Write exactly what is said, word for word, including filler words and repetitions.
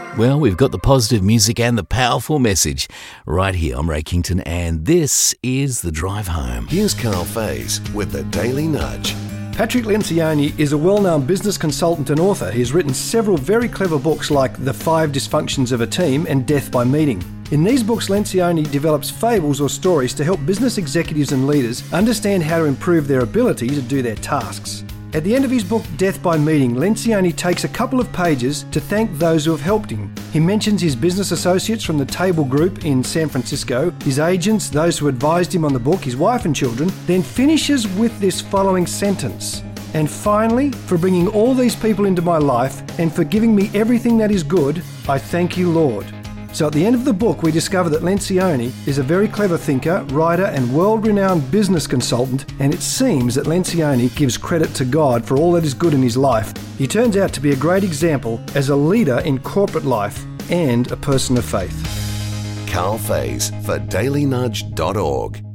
Well, we've got the positive music and the powerful message right here. I'm Ray Kington, and this is The Drive Home. Here's Carl Faze with the Daily Nudge. Patrick Lencioni is a well-known business consultant and author. He's written several very clever books like The Five Dysfunctions of a Team and Death by Meeting. In these books, Lencioni develops fables or stories to help business executives and leaders understand how to improve their ability to do their tasks. At the end of his book, Death by Meeting, Lencioni takes a couple of pages to thank those who have helped him. He mentions his business associates from the Table Group in San Francisco, his agents, those who advised him on the book, his wife and children, then finishes with this following sentence. And finally, for bringing all these people into my life and for giving me everything that is good, I thank you, Lord. So at the end of the book, we discover that Lencioni is a very clever thinker, writer and world-renowned business consultant, and it seems that Lencioni gives credit to God for all that is good in his life. He turns out to be a great example as a leader in corporate life and a person of faith. Carl Faze for daily nudge dot org.